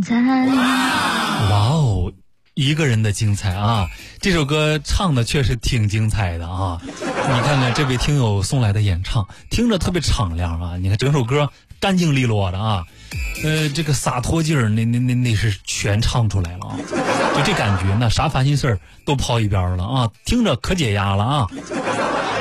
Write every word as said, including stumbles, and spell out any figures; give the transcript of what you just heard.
彩。 哇哦，一个人的精彩啊！这首歌唱的确实挺精彩的啊！你看看这位听友送来的演唱，听着特别敞亮啊！你看整首歌干净利落的啊，呃，这个洒脱劲儿，那那那那是全唱出来了啊！就这感觉呢，啥烦心事儿都抛一边了啊，听着可解压了啊！